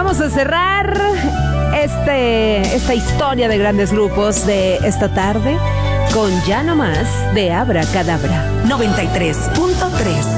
vamos a cerrar esta historia de grandes grupos de esta tarde con Ya No Más de Abracadabra. 93.3